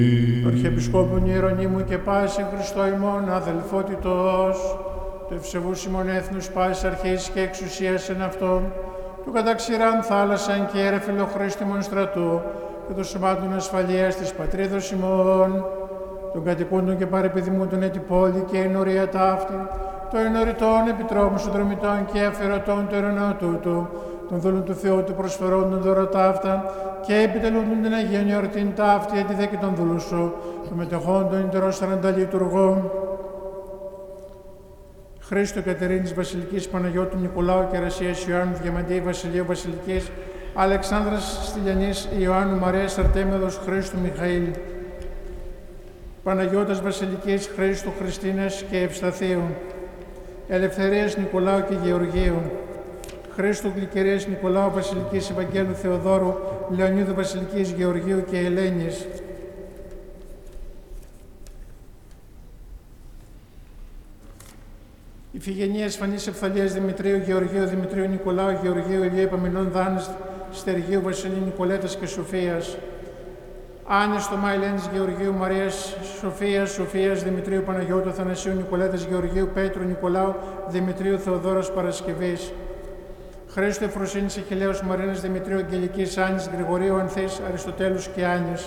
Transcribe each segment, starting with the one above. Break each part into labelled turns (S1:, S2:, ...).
S1: του Αρχιεπισκόπου Ιερονύμου και πάση Χριστό ημών αδελφότητος, του ευσεβούς ημών έθνους πάσης αρχής και εξουσίας εν αυτό, του καταξηράν θάλασσαν και έρεφιλο Χρήστημον στρατού και των σωμάτων ασφαλείας της πατρίδος ημών, των κατοικούντων και παρεπιδημούντων έτη πόλη και ενωρία ταύτη, των ενωρητών επιτρόπων συνδρομητών και αφιερωτών του ειρηναίου τούτου, των δούλων του Θεού του προσφερόντων δώρο ταύτα και επιτελούντων την Αγίων εορτήν ταύτη, έτη δε και των δούλων σου, των μετεχόντων ιντερός 40 λειτουργών. Χρήστο Κατερίνης Βασιλικής Παναγιώτου Νικολάου Κερασίας Ιωάννου Διαμαντή Βασιλείου Βασιλικής Αλεξάνδρας Στυλιανής Ιωάννου Μαρίας Αρτέμεδος Χρήστου Μιχαήλ Παναγιώτας Βασιλικής Χρήστου Χριστίνας και Ευσταθίου Ελευθερίας Νικολάου και Γεωργίου Χρήστου Γλυκερίας Νικολάου Βασιλικής Ευαγγέλου Θεοδόρου Λεωνίδου Βασιλικής Γεωργίου και Ελένης. Ιφηγενίας Φανής Ευθαλίας Δημητρίου Γεωργίου Δημητρίου Νικολάου Γεωργίου Ηλίου Επαμεινών Δάνης Στεργίου Βασιλείου Νικολέτας και Σοφίας. Άνης Θωμά Ελένης Γεωργίου Μαρίας Σοφίας Δημητρίου Παναγιώτου Θανασίου Νικολέτας Γεωργίου Πέτρου Νικολάου Δημητρίου Θεοδόρας Παρασκευής. Χρήστο Εφροσύνης Αχιλλέως Μαρίνας Δημητρίου Αγγελικής Άνης Γρηγορίου Ανθής Αριστοτέλους και Άνης.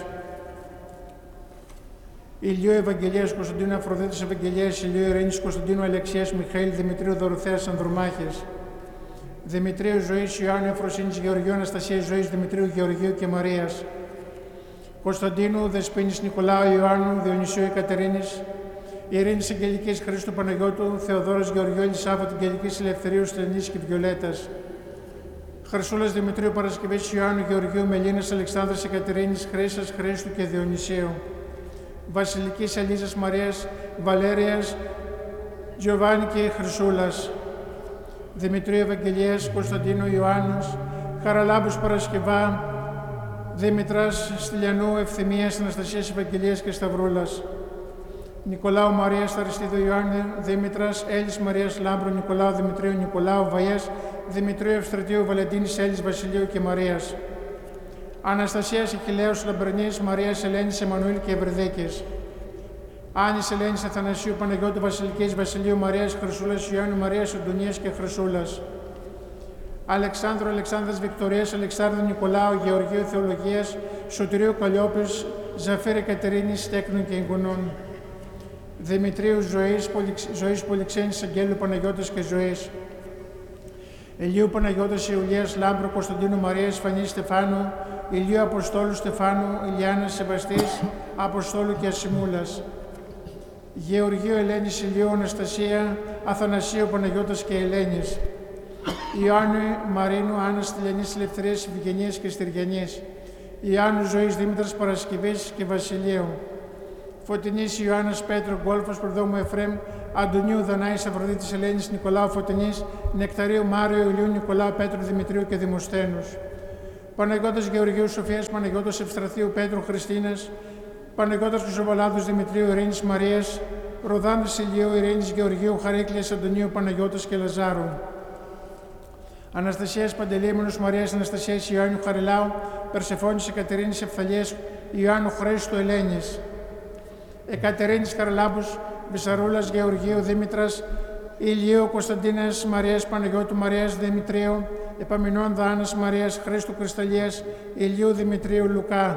S1: Ηλίου Ευαγγελίας Κωνσταντίνου Αφροδίτης Ευαγγελίας Ηλίου Ειρήνης Κωνσταντίνου Αλεξίας Μιχαήλ Δημητρίου Δωροθέας Ανδρομάχης. Δημητρίου Ζωής Ιωάννου Εφροσύνης Γεωργίου Αναστασίας Ζωής Δημητρίου Γεωργίου και Μαρίας. Κωνσταντίνου Δεσποίνης Νικολάου Ιωάννου Διονυσίου Εκατερίνης. Ειρήνης Αγγελικής Χρήστου Παναγιώτου Θεοδόρας Γεωργίου Ελισάβετ Αγγελικής Ελευθερίου Στενής και Βιολέτας. Χρυσούλας Δημητρίου Παρασκευής Ιωάννου Γεωργίου Μελίνας Αλεξάνδρας Εκατερίνης Χρύσας Χρήστου και Διονυσίου. Βασιλικής Ελίζας Μαρίας Βαλέριας Γιωβάνη και Χρυσούλας. Δημητρίου Ευαγγελίας Κωνσταντίνου Ιωάννους Χαραλάμπους Παρασκευά Δήμητρας Στυλιανού Ευθυμίας Αναστασίας Ευαγγελίας και Σταυρούλας. Νικολάου Μαρίας Αριστίδου Ιωάννη Δήμητρας Έλλης Μαρίας Λάμπρου Νικολάου Δημητρίου Νικολάου Βαγιάς Δημητρίου Ευστρατείου Βαλεντίνης Έλλης Βασιλείου και Μαρίας. Αναστασίας Αχιλλέως Λαμπρινής Μαρίας Ελένης Εμμανουήλ και Ευρυδίκης. Άνης Ελένης Αθανασίου Παναγιώτου Βασιλικής Βασιλείου Μαρίας Χρυσούλας Ιωάννου Μαρίας Αντωνίας και Χρυσούλας. Αλεξάνδρου Αλεξάνδρας Βικτωρίας Αλεξάνδρου Νικολάου Γεωργίου Θεολογίας Σωτηρίου Καλλιόπης Ζαφίρ Εκατερίνης Τέκνων και Ιγγονών. Δημητρίου Ζωής Πολυξένης Αγγέλου Παναγιώτας και Ζωής. Ηλίου Παναγιώτας Ιουλίας Λάμπρου Κωνσταντίνου Μαρίας Φανής Στεφάνου Ηλίου Αποστόλου Στεφάνου Ηλιάνας Σεβαστής Αποστόλου και Ασημούλας. Γεωργίου Ελένης Ηλίου Αναστασία Αθανασίου Παναγιώτας και Ελένης. Ιωάννου Μαρίνου Άννας Στυλιανής Ελευθερίας Ευγενίας και Στυριανής. Ιωάννου Ζωής Δήμητρας Παρασκευής και Βασιλείου. Φωτεινής Ιωάννας Πέτρο Γκόλφος Προδόμου Εφρέμ Αντωνίου Δανάης Αφροδίτης Ελένης Νικολάου Φωτεινής Νεκταρίου Μάριο Ηλίου Νικολάου Πέτρου Δημητρίου και Δημοσθένους. Παναγιώτας Γεωργίου Σοφίας Παναγιώτας Ευστραθίου Πέτρου Χριστίνας. Παναγιώτας Χρυσοβολάδος Δημητρίου Ειρήνης Μαρίας. Ροδάνης Ηλίου Ειρήνης Γεωργίου Χαρίκλιας Αντωνίου Παναγιώτας και Λαζάρου. Αναστασίας Παντελήμωνος Μαρίας Αναστασίας Ιωάννου Χαριλάου Περσεφώνης Εκατερίνης Ευθαλίας Ιωάννου Χρήστου Ελένης. Εκατερίνης Χαραλάμπους Βυσαρούλας Γεωργίου Δήμητρας Ηλίου Κωνσταντίνας Μαρίας Παναγιώτου Μαρίας Δημητρίου Επαμεινών Δάνας Μαρίας Χρήστου Κρυσταλλίας Ηλίου Δημητρίου Λουκά.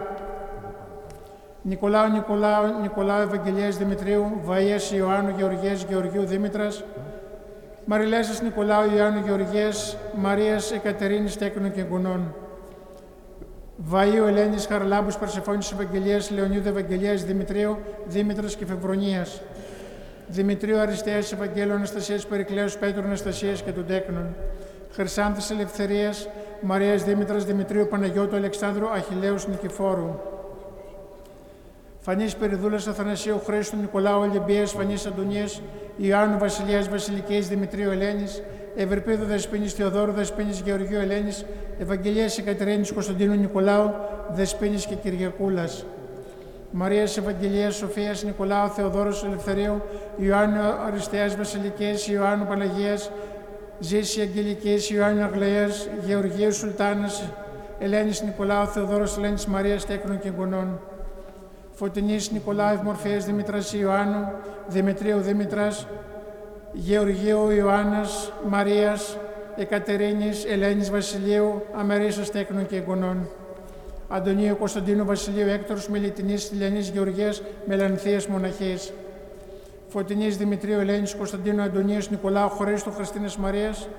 S1: Νικολάου Ευαγγελίας Δημητρίου Βαΐας Ιωάννου Γεωργίας Γεωργίου Δήμητρας. Μαριλέσας Νικολάου Ιωάννου Γεωργίας Μαρίας Εκατερίνης Τέκνων και Γκουνών. Βαΐου Ελένης Χαραλάμπους Περσεφώνης Ευαγγελίας Λεωνίδου Ευαγγελίας Δημητρίου Δήμητρας και Φεβρονίας. Δημητρίου Αριστείας Ευαγγέλου Αναστασίας Περικλέους Πέτρου Αναστασίας και των Τέκνων. Χρυσάνθης Ελευθερίας Μαρίας Δήμητρας Δημητρίου Παναγιώτου Αλεξάνδρου Αχιλλέους Νικηφόρου. Φανής Περιδούλας Αθανασίου Χρήστου Νικολάου Ολυμπίας Φανής Αντωνίας Ιωάννου Βασιλείας Βασιλικής Δημητρίου Ελένης. Ευρυπίδου Δεσποίνης Θεοδόρου Δεσποίνης Γεωργίου Ελένης. Ευαγγελίας Εκατερίνης Κωνσταντίνου Νικολάου Δεσποίνης και Κυριακούλας. Μαρίας Ευαγγελίας Σοφίας Νικολάου Θεοδόρος Ελευθερίου Ιωάννου Αριστείας Βασιλικής Ιωάννου Παναγίας Ζήση Αγγελικής Ιωάννου Αγλαίας Γεωργίου Σουλτάνας Ελένης Νικολάου Θεοδόρος Ελένης Μαρίας Τέκνων και Γκονών. Φωτεινής Νικολάου Ευμορφίας Δήμητρας Ιωάννου, Δημητρίου Δήμητρας, Γεωργίου Ιωάννας, Μαρίας, Εκατερίνης, Ελένης Βασιλείου, Αμερίσας Τέκνων και Εγγονών. Αντωνίου Κωνσταντίνου Βασιλείου Έκτορος, Μελιτινής Τηλιανής Γεωργίας, Μελανθίας Μοναχής. Φωτεινής Δημητρίου Ελένης Κωνσταντίνου Αντωνίος Νικολάου Χωρίστου Χριστίνας Μαρίας.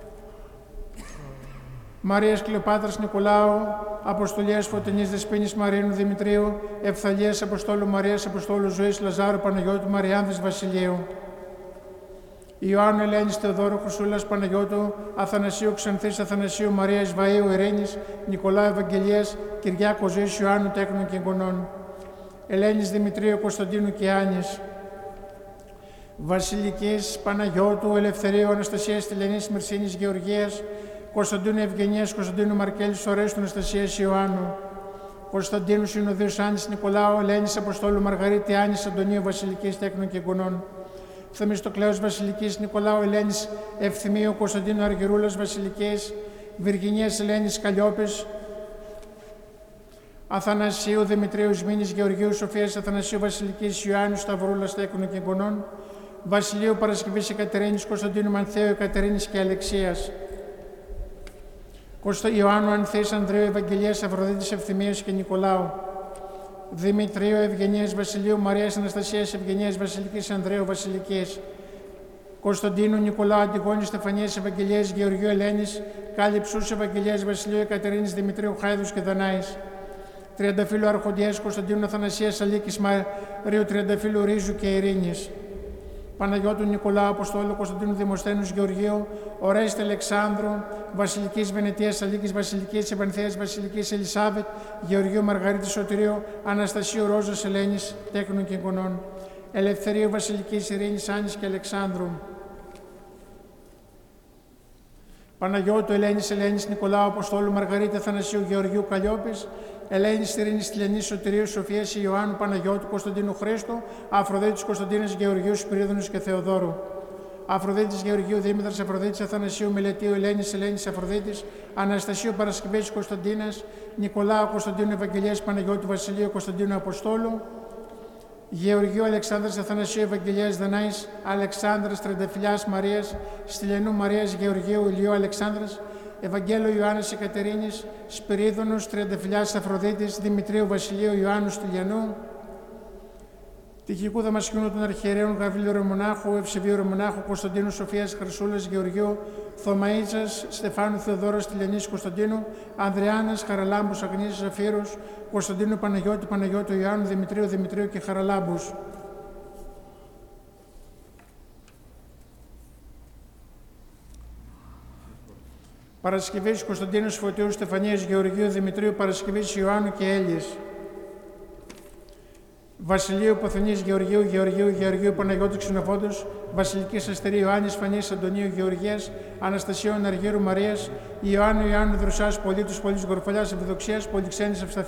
S1: Μαρίας Κλεοπάτρας Νικολάου, Αποστολίας Φωτεινής Δεσποίνης Μαρίνου Δημητρίου, Ευθαλίας Αποστόλου Μαρίας Αποστόλου Ζωής Λαζάρου Παναγιώτου Μαριάνδης Βασιλείου. Ιωάννου Ελένης Θεοδόρου Χρυσούλας Παναγιώτου, Αθανασίου Ξανθής Αθανασίου Μαρίας Βαΐου Ειρήνης, Νικολάου Ευαγγελίας, Κυριάκο Ζωής Ιωάννου Τέκνων και Εγγονών. Ελένης Δημητρίου Κωνσταντίνου και Άνης. Βασιλικής Παναγιώτου Ελευθερίου Αναστασίας Τηλιανής Μυρσίνης Γεωργίας, Κωνσταντίνου Ευγενίας, Κωνσταντίνου Μαρκέλης Ορέστου Αναστασίας Ιωάννου. Κωνσταντίνου Συνοδίους Άνης Νικολάου, Ελένης Αποστόλου Μαργαρίτη Άνης Αντωνίου Βασιλικής Τέκνων και Εγγονών. Θεμιστοκλέος Βασιλικής Νικολάου Ελένης Ευθυμίου Κωνσταντίνου Αργυρούλας Βασιλικής, Βυργινίας Ελένης Καλλιόπης, Αθανασίου Δημητρίου Σμήνης Γεωργίου Σοφίας Αθανασίου Βασιλικής Ιωάννου Σταυρούλας Τέκνων και Εγγονών, Βασιλείου Παρασκευής Εκατερίνης Κωνσταντίνου Μανθαίου Εκατερίνης και Αλεξίας. Ιωάννου Ανθής Ανδρέου Ευαγγελίας Αφροδίτης Ευθυμίας και Νικολάου. Δημητρίου Ευγενίας Βασιλείου Μαρίας Αναστασίας Ευγενίας Βασιλικής Ανδρέου Βασιλικής. Κωνσταντίνου Νικολάου Αντιγόνης Στεφανίας Ευαγγελίας Γεωργίου Ελένης Κάλυψους Ευαγγελίας Βασιλείου Εκατερίνης Δημητρίου Χάιδους και Δανάης. Τριανταφύλου Αρχοντιάς Κωνσταντίνου Αθανασίας Αλίκης Μαρίου Τριανταφύλου Ρίζου και Ειρήνης. Παναγιώτου Νικολάου Αποστόλου Κωνσταντίνου Δημοσθένους Γεωργίου, Ορέστη Αλεξάνδρου, Βασιλικής Βενετίας Αλίκης Βασιλικής Επανθέας Βασιλικής Ελισάβετ, Γεωργίου Μαργαρίτης Σωτηρίου, Αναστασίου Ρόζας Ελένης Τέκνων και Εγγονών, Ελευθερίου Βασιλικής Ειρήνης Άνης και Αλεξάνδρου. Παναγιώτου Ελένης Νικολάου Αποστόλου Μαργαρίτη Αθανασίου Γεωργίου Καλλιόπης, Ελένης Ειρήνης Τηλιανής Σωτηρίου Σοφίας Ιωάννου Παναγιώτου Κωνσταντίνου Χρήστου, Αφροδίτης Κωνσταντίνας Γεωργίου Σπυρίδωνος και Θεοδόρου. Αφροδίτης Γεωργίου Δήμητρας Αφροδίτης Αθανασίου Μελετίου Ελένης Αφροδίτης, Αναστασίου Παρασκευής Κωνσταντίνας, Νικολάου Κωνσταντίνου Ευαγγελίας Παναγιώτου Βασιλείου Κωνσταντίνου Αποστόλου, Γεωργίου Αλεξάνδρας Αθανασίου Ευαγγελίας Δανάης, Αλεξάνδρας Τρενταφυλιάς Μαρίας, Στυλιανού Μαρίας Γεωργίου Ηλιού Αλεξάνδρας, Ευαγγέλου Ιωάννης Εκατερίνης, Σπυρίδωνος Τριανταφυλιάς Αφροδίτης, Δημητρίου Βασιλείου Ιωάννου Στυλιανού, Τυχικού Δαμασκηνού των Αρχιερέων Γαβρίλου Ρεμονάχου, Ευσεβίου Ρεμονάχου, Κωνσταντίνου Σοφίας Χρυσούλας Γεωργίου, Θωμαΐτσας Στεφάνου Θεοδόρας Τηλιανής Κωνσταντίνου, Ανδριάννας Χαραλάμπους Αγνής Ζαφύρους, Κωνσταντίνου Παναγιώτου Ιωάννου, Δημητρίου και Χαραλάμπους. Παρασκευής Κωνσταντίνου Φωτίου Στεφανίας Γεωργίου Δημητρίου Παρασκευής Ιωάννου και Έλλης. Βασιλείου Ποθενής Γεωργίου Παναγιώτου Ξενοφόντος, Βασιλικής Αστερίου Ιωάννης Φανής Αντωνίου Γεωργίας, Αναστασίου Αργύρου Μαρίας, Ιωάννου Δρουσάς Πολίτους Γορφαλιάς Ευδοξίας, Πολυξένης Ευσταθίας.